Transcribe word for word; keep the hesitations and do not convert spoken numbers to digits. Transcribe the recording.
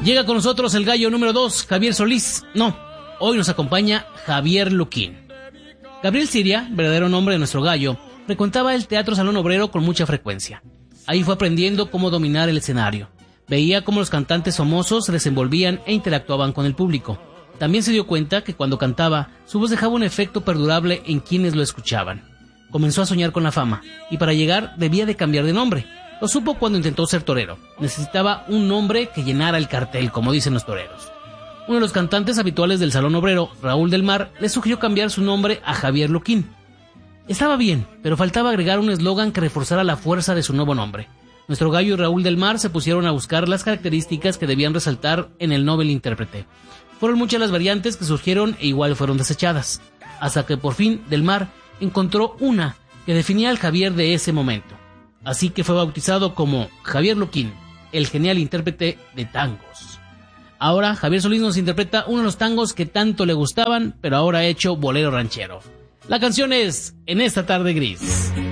Llega con nosotros el gallo número dos, Javier Solís. No, hoy nos acompaña Javier Luquín. Gabriel Siria, verdadero nombre de nuestro gallo, frecuentaba el Teatro Salón Obrero con mucha frecuencia. Ahí fue aprendiendo cómo dominar el escenario. Veía cómo los cantantes famosos se desenvolvían e interactuaban con el público. También se dio cuenta que cuando cantaba, su voz dejaba un efecto perdurable en quienes lo escuchaban. Comenzó a soñar con la fama, y para llegar debía de cambiar de nombre. Lo supo cuando intentó ser torero. Necesitaba un nombre que llenara el cartel, como dicen los toreros. Uno de los cantantes habituales del Salón Obrero, Raúl del Mar, le sugirió cambiar su nombre a Javier Luquín. Estaba bien, pero faltaba agregar un eslogan que reforzara la fuerza de su nuevo nombre. Nuestro gallo y Raúl del Mar se pusieron a buscar las características que debían resaltar en el novel intérprete. Fueron muchas las variantes que surgieron e igual fueron desechadas, hasta que por fin Del Mar encontró una que definía al Javier de ese momento. Así que fue bautizado como Javier Luquín, el genial intérprete de tangos. Ahora Javier Solís nos interpreta uno de los tangos que tanto le gustaban, pero ahora hecho bolero ranchero. La canción es En esta tarde gris.